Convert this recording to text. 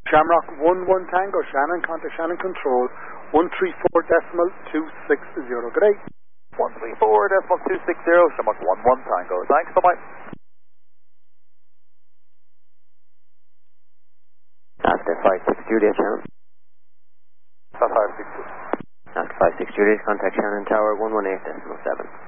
Shamrock 11 Tango, Shannon, contact Shannon Control, 134.260. Good day. 134.260, Shamrock 11 Tango. Thanks, bye-bye. After 56 Juliet, Shannon. That's 562. After 56 Juliet, contact Shannon Tower 118.7.